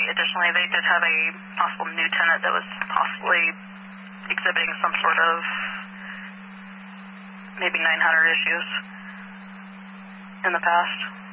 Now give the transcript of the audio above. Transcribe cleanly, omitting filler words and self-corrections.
additionally, they did have a possible new tenant that was possibly exhibiting some sort of maybe 900 issues in the past.